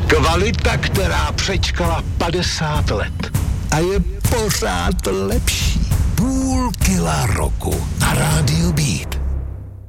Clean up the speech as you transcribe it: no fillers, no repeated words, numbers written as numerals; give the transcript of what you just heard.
Kvalita, která přečkala 50 let. A je pořád lepší. Půl kila roku. Na rádiu Beat.